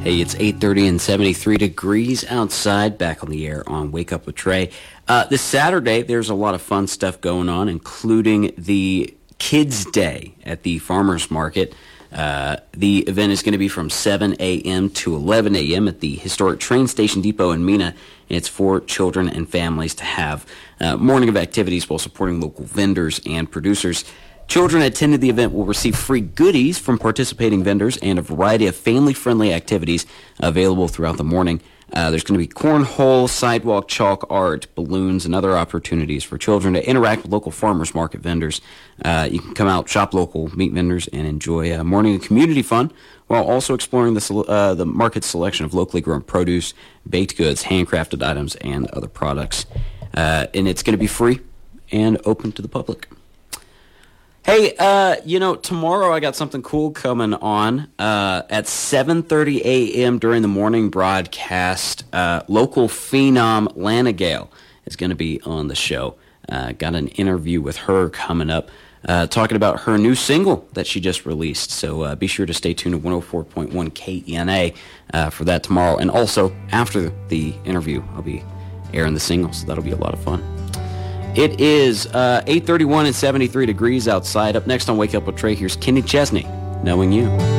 Hey, it's 8:30 and 73 degrees outside, back on the air on Wake Up with Trey. This Saturday, there's a lot of fun stuff going on, including the Kids Day at the Farmers Market. The event is going to be from 7 a.m. to 11 a.m. at the historic train station depot in Mena. And it's for children and families to have morning of activities while supporting local vendors and producers. Children attending the event will receive free goodies from participating vendors and a variety of family-friendly activities available throughout the morning. There's going to be cornhole, sidewalk chalk art, balloons, and other opportunities for children to interact with local farmers market vendors. You can come out, shop local, meet vendors, and enjoy a morning of community fun while also exploring the market selection of locally grown produce, baked goods, handcrafted items, and other products. And it's going to be free and open to the public. Hey, tomorrow I got something cool coming on at 7:30 a.m. during the morning broadcast. Local phenom Lana Gale is going to be on the show. Got an interview with her coming up, talking about her new single that she just released. So be sure to stay tuned to 104.1 KENA for that tomorrow. And also, after the interview, I'll be airing the single, so that'll be a lot of fun. It is 8:31 and 73 degrees outside. Up next on Wake Up with Trey, here's Kenny Chesney, Knowing You.